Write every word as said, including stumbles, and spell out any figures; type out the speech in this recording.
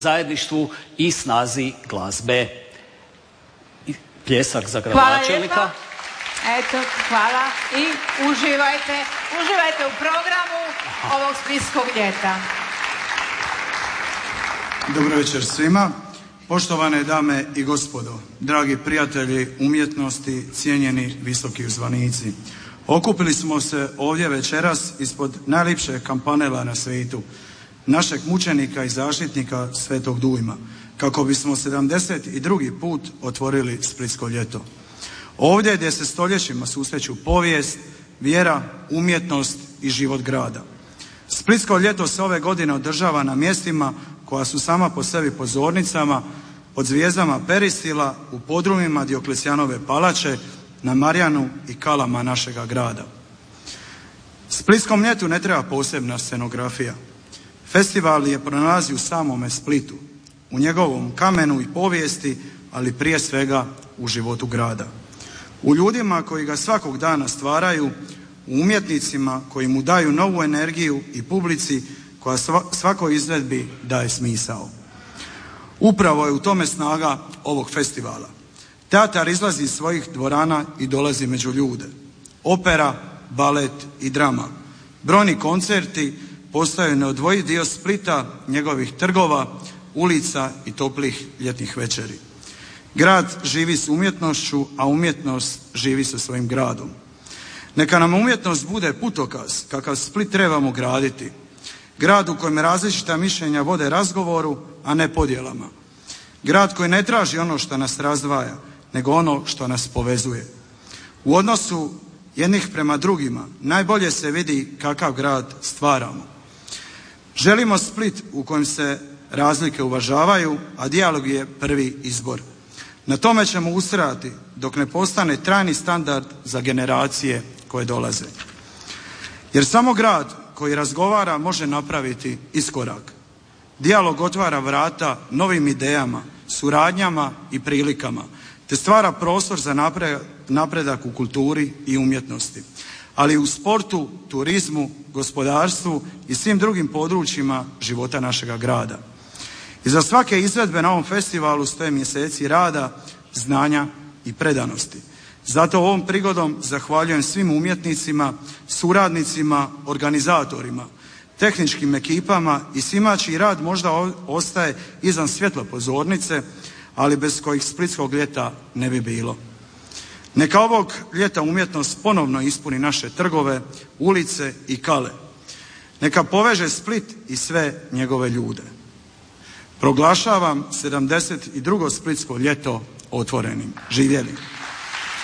zajedništvu i snazi glazbe. Pljesak za gradonačelnika. Hvala lijepa. Eto, hvala i uživajte, uživajte u programu ovog splitskog ljeta. Dobro večer svima. Poštovane dame i gospodo, dragi prijatelji umjetnosti, cijenjeni visoki uzvanici. Okupili smo se ovdje večeras ispod najljepšeg kampanela na svijetu, našeg mučenika i zaštitnika Svetog Dujma, kako bismo sedamdeset drugi put otvorili splitsko ljeto. Ovdje gdje se stoljećima susreću povijest, vjera, umjetnost i život grada. Splitsko ljeto se ove godine održava na mjestima koja su sama po sebi pozornicama, pod zvijezdama Peristila, u podrumima Dioklecijanove palače, na Marjanu i kalama našega grada. Splitskom ljetu ne treba posebna scenografija. Festival je pronalazi u samome Splitu, u njegovom kamenu i povijesti, ali prije svega u životu grada. U ljudima koji ga svakog dana stvaraju, u umjetnicima koji mu daju novu energiju i publici koja svakoj izvedbi daje smisao. Upravo je u tome snaga ovog festivala. Teatar izlazi iz svojih dvorana i dolazi među ljude. Opera, balet i drama. Brojni koncerti postaju neodvojiv dio Splita, njegovih trgova, ulica i toplih ljetnih večeri. Grad živi s umjetnošću, a umjetnost živi sa svojim gradom. Neka nam umjetnost bude putokaz kakav Split trebamo graditi. Grad u kojem različita mišljenja vode razgovoru, a ne podjelama. Grad koji ne traži ono što nas razdvaja, nego ono što nas povezuje. U odnosu jednih prema drugima najbolje se vidi kakav grad stvaramo. Želimo Split u kojem se razlike uvažavaju, a dijalog je prvi izbor. Na tome ćemo ustrajati dok ne postane trajni standard za generacije koje dolaze. Jer samo grad koji razgovara može napraviti iskorak. Dijalog otvara vrata novim idejama, suradnjama i prilikama, te stvara prostor za napredak u kulturi i umjetnosti, ali i u sportu, turizmu, gospodarstvu i svim drugim područjima života našega grada. Iza svake izvedbe na ovom festivalu stoje mjeseci rada, znanja i predanosti. Zato ovom prigodom zahvaljujem svim umjetnicima, suradnicima, organizatorima, tehničkim ekipama i svima čiji rad možda ostaje izvan svjetla pozornice, ali bez kojih splitskog ljeta ne bi bilo. Neka ovog ljeta umjetnost ponovno ispuni naše trgove, ulice i kale. Neka poveže Split i sve njegove ljude. Proglašavam sedamdeset drugo splitsko ljeto otvorenim. Živjeli!